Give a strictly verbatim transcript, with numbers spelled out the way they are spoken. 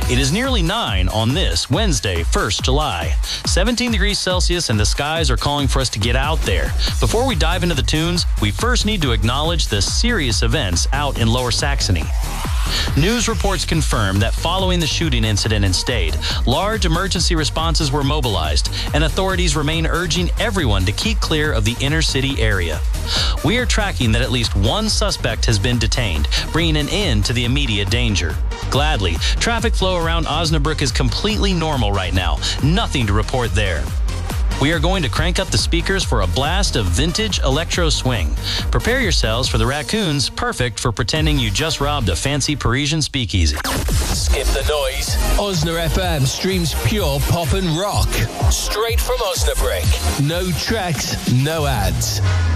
It is nearly nine on this Wednesday, first of July. seventeen degrees Celsius and the skies are calling for us to get out there. Before we dive into the tunes, we first need to acknowledge the serious events out in Lower Saxony. News reports confirm that following the shooting incident in Stade, large emergency responses were mobilized, and authorities remain urging everyone to keep clear of the inner city area. We are tracking that at least one suspect has been detained, bringing an end to the immediate danger. Gladly, traffic flow around Osnabrück is completely normal right now. Nothing to report there. We are going to crank up the speakers for a blast of vintage electro swing. Prepare yourselves for the raccoons, perfect for pretending you just robbed a fancy Parisian speakeasy. Skip the noise. Osna F M streams pure pop and rock. Straight from Osnabrück. No tracks, no ads.